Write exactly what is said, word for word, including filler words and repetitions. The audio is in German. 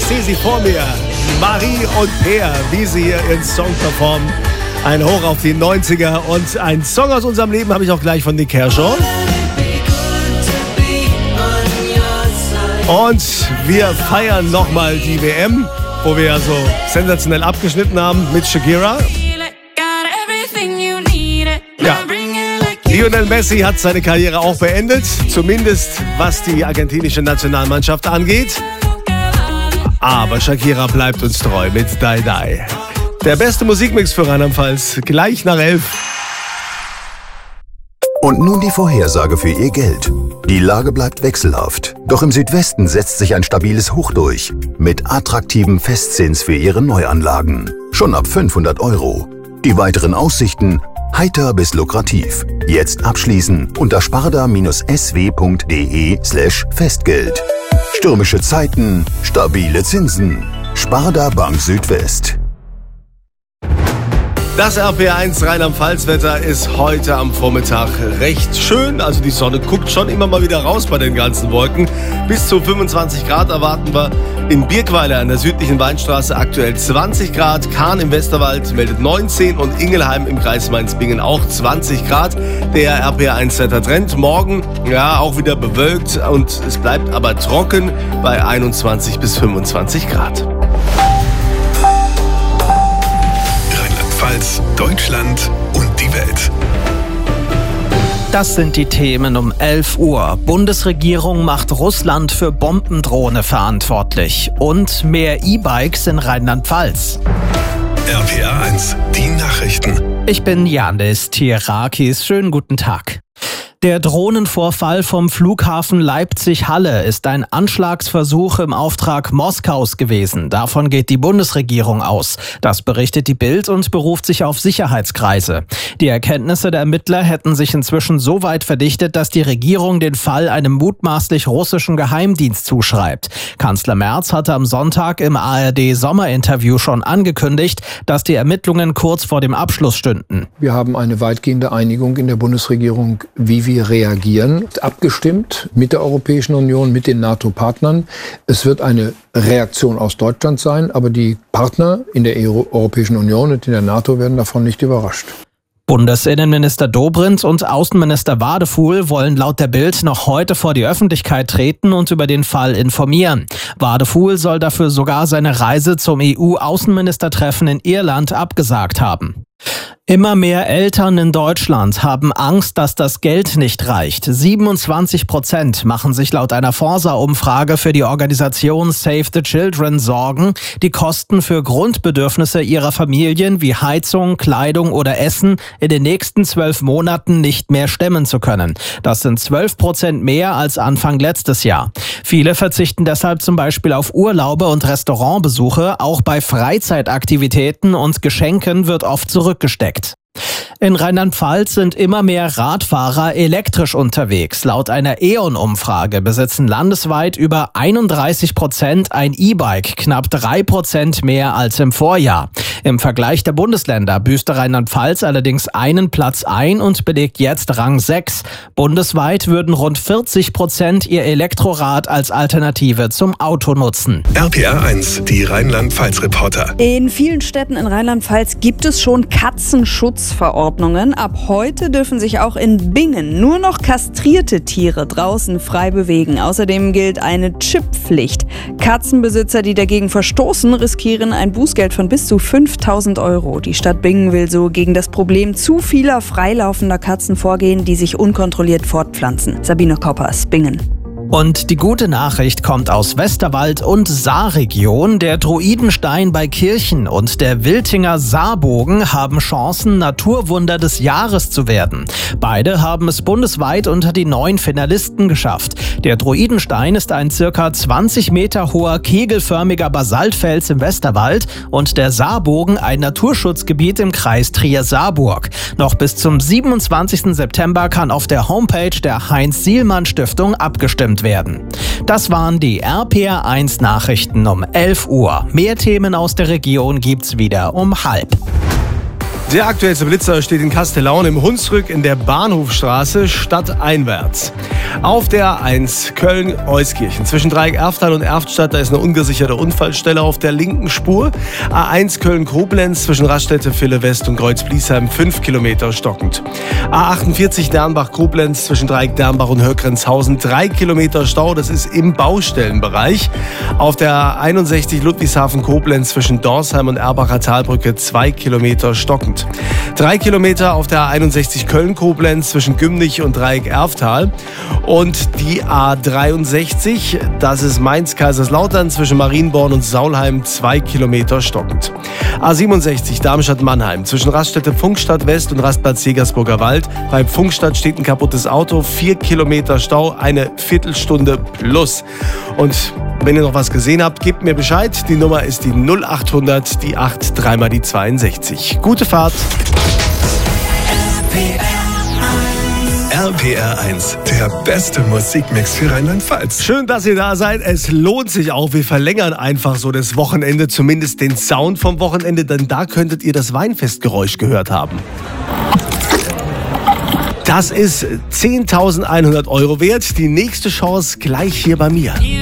sehe sie vor mir. Marie und Peer, wie sie hier ihren Song performen. Ein Hoch auf die neunziger und ein Song aus unserem Leben habe ich auch gleich von Nick Kershaw. Und wir feiern nochmal die W M, wo wir ja so sensationell abgeschnitten haben mit Shakira. Ja, Lionel Messi hat seine Karriere auch beendet, zumindest was die argentinische Nationalmannschaft angeht. Aber Shakira bleibt uns treu mit Die Die. Der beste Musikmix für Rheinland-Pfalz, gleich nach elf. Und nun die Vorhersage für Ihr Geld. Die Lage bleibt wechselhaft. Doch im Südwesten setzt sich ein stabiles Hoch durch. Mit attraktivem Festzins für Ihre Neuanlagen. Schon ab fünfhundert Euro. Die weiteren Aussichten heiter bis lukrativ. Jetzt abschließen unter sparda-sw.de slash Festgeld. Stürmische Zeiten, stabile Zinsen. Sparda Bank Südwest. Das R P eins Rheinland-Pfalz-Wetter ist heute am Vormittag recht schön. Also die Sonne guckt schon immer mal wieder raus bei den ganzen Wolken. Bis zu fünfundzwanzig Grad erwarten wir. In Birkweiler an der südlichen Weinstraße aktuell zwanzig Grad. Kahn im Westerwald meldet neunzehn und Ingelheim im Kreis Mainz-Bingen auch zwanzig Grad. Der R P eins Wettertrend morgen, ja, auch wieder bewölkt und es bleibt aber trocken bei einundzwanzig bis fünfundzwanzig Grad. Deutschland und die Welt. Das sind die Themen um elf Uhr. Bundesregierung macht Russland für Bombendrohne verantwortlich. Und mehr E-Bikes in Rheinland-Pfalz. R P R eins, die Nachrichten. Ich bin Janis Tierakis. Schönen guten Tag. Der Drohnenvorfall vom Flughafen Leipzig-Halle ist ein Anschlagsversuch im Auftrag Moskaus gewesen. Davon geht die Bundesregierung aus. Das berichtet die Bild und beruft sich auf Sicherheitskreise. Die Erkenntnisse der Ermittler hätten sich inzwischen so weit verdichtet, dass die Regierung den Fall einem mutmaßlich russischen Geheimdienst zuschreibt. Kanzler Merz hatte am Sonntag im A R D-Sommerinterview schon angekündigt, dass die Ermittlungen kurz vor dem Abschluss stünden. Wir haben eine weitgehende Einigung in der Bundesregierung, wie wir reagieren, abgestimmt mit der Europäischen Union, mit den NATO-Partnern. Es wird eine Reaktion aus Deutschland sein, aber die Partner in der Europäischen Union und in der NATO werden davon nicht überrascht. Bundesinnenminister Dobrindt und Außenminister Wadefuhl wollen laut der Bild noch heute vor die Öffentlichkeit treten und über den Fall informieren. Wadefuhl soll dafür sogar seine Reise zum E U-Außenministertreffen in Irland abgesagt haben. Immer mehr Eltern in Deutschland haben Angst, dass das Geld nicht reicht. siebenundzwanzig Prozent machen sich laut einer Forsa-Umfrage für die Organisation Save the Children Sorgen, die Kosten für Grundbedürfnisse ihrer Familien wie Heizung, Kleidung oder Essen in den nächsten zwölf Monaten nicht mehr stemmen zu können. Das sind zwölf Prozent mehr als Anfang letztes Jahr. Viele verzichten deshalb zum Beispiel auf Urlaube und Restaurantbesuche. Auch bei Freizeitaktivitäten und Geschenken wird oft zurückgesteckt. In Rheinland-Pfalz sind immer mehr Radfahrer elektrisch unterwegs. Laut einer E O N-Umfrage besitzen landesweit über einunddreißig Prozent ein E-Bike, knapp drei Prozent mehr als im Vorjahr. Im Vergleich der Bundesländer büßte Rheinland-Pfalz allerdings einen Platz ein und belegt jetzt Rang sechs. Bundesweit würden rund vierzig Prozent ihr Elektrorad als Alternative zum Auto nutzen. R P R eins, die Rheinland-Pfalz-Reporter. In vielen Städten in Rheinland-Pfalz gibt es schon Katzenschutzverordnungen. Ab heute dürfen sich auch in Bingen nur noch kastrierte Tiere draußen frei bewegen. Außerdem gilt eine Chipppflicht. Katzenbesitzer, die dagegen verstoßen, riskieren ein Bußgeld von bis zu fünftausend Euro. Die Stadt Bingen will so gegen das Problem zu vieler freilaufender Katzen vorgehen, die sich unkontrolliert fortpflanzen. Sabine Koppers, Bingen. Und die gute Nachricht kommt aus Westerwald und Saarregion. Der Druidenstein bei Kirchen und der Wiltinger Saarbogen haben Chancen, Naturwunder des Jahres zu werden. Beide haben es bundesweit unter die neun Finalisten geschafft. Der Druidenstein ist ein circa zwanzig Meter hoher kegelförmiger Basaltfels im Westerwald und der Saarbogen ein Naturschutzgebiet im Kreis Trier-Saarburg. Noch bis zum siebenundzwanzigsten September kann auf der Homepage der Heinz-Sielmann-Stiftung abgestimmt werden. Das waren die R P R eins Nachrichten um elf Uhr. Mehr Themen aus der Region gibt's wieder um halb. Der aktuellste Blitzer steht in Castellaun im Hunsrück in der Bahnhofstraße stadteinwärts. Auf der A eins Köln-Euskirchen zwischen Dreieck-Erftal und Erftstadt, da ist eine ungesicherte Unfallstelle auf der linken Spur. A eins Köln-Koblenz zwischen Raststätte Ville West und Kreuz-Bliesheim fünf Kilometer stockend. A achtundvierzig Dernbach-Koblenz zwischen Dreieck-Dernbach und Höckrenzhausen drei Kilometer Stau, das ist im Baustellenbereich. Auf der A einundsechzig Ludwigshafen-Koblenz zwischen Dorsheim und Erbacher Talbrücke zwei Kilometer stockend. Drei Kilometer auf der A einundsechzig Köln-Koblenz zwischen Gümnich und Dreieck-Erftal. Und die A dreiundsechzig, das ist Mainz-Kaiserslautern zwischen Marienborn und Saulheim, zwei Kilometer stockend. A siebenundsechzig Darmstadt-Mannheim zwischen Raststätte Funkstadt West und Rastplatz Jägersburger Wald. Beim Funkstadt steht ein kaputtes Auto, vier Kilometer Stau, eine Viertelstunde plus. Und wenn ihr noch was gesehen habt, gebt mir Bescheid. Die Nummer ist die null achthundert, die acht, dreimal die zweiundsechzig. Gute Fahrt. R P R eins, der beste Musikmix für Rheinland-Pfalz. Schön, dass ihr da seid. Es lohnt sich auch. Wir verlängern einfach so das Wochenende, zumindest den Sound vom Wochenende, denn da könntet ihr das Weinfestgeräusch gehört haben. Das ist zehntausendeinhundert Euro wert. Die nächste Chance gleich hier bei mir.